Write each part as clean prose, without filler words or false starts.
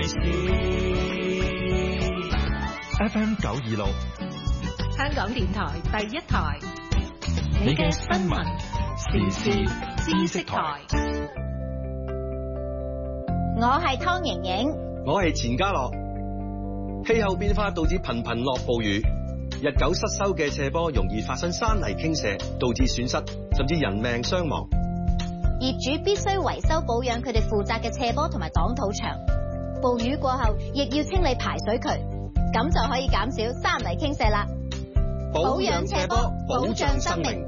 事。FM 926， 香港電台第一台， 你嘅新聞時事知識台。 我係湯瑩瑩， 我係錢嘉樂。氣候變化導致頻頻落暴雨，日久失修嘅斜坡容易發生山泥傾瀉，導致損失甚至人命傷亡。 業主必須維修保養佢哋負責嘅斜坡同埋擋土牆。暴雨過後，亦要清理排水渠，咁就可以減少山泥傾瀉啦。保養斜坡，保障生命。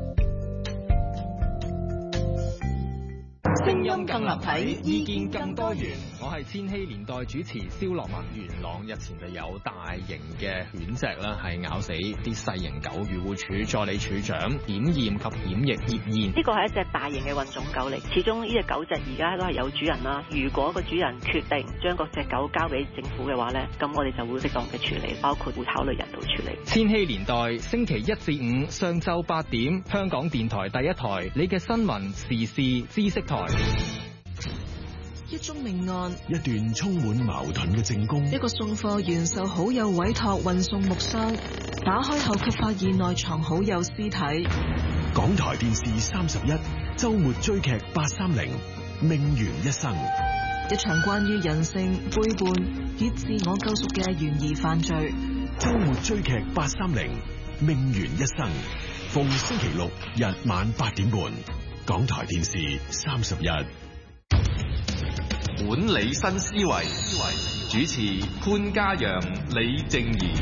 聲音更立體，意見更多元。我係千禧年代主持蕭樂文。元朗日前就有大型嘅犬隻啦，係咬死啲細型狗。漁護署助理署長檢驗及檢疫葉燕， 呢個係一隻大型嘅混種狗嚟，始終呢隻狗隻而家都係有主人啦。如果個主人決定將嗰隻狗交俾政府嘅話呢，咁我哋就會適當嘅處理，包括會考慮人道處理。 千禧年代星期1至5上晝8點，香港電台第一台，你嘅新聞時事知識台。 一宗命案， 一段充滿矛盾嘅證供， 一個送貨員受好友委託運送木箱，打開後卻發現內藏好友屍體。 港台電視31周末追劇830命懸一生， 一場關於人性背叛以自我救贖嘅懸疑犯罪。 周末追劇830命懸一生，逢星期六日晚8點半，港台電視31。 管理新思維，主持潘嘉陽、李靜宜。